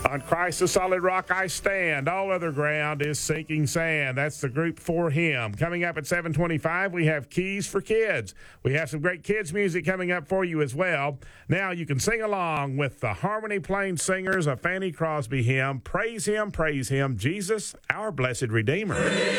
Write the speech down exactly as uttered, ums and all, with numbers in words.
On Christ the solid rock I stand. All other ground is sinking sand. That's the group For Him. Coming up at seven twenty-five, we have Keys for Kids. We have some great kids music coming up for you as well. Now you can sing along with the Harmony Plain Singers, a Fanny Crosby hymn. Praise Him, praise Him, Jesus, our blessed Redeemer.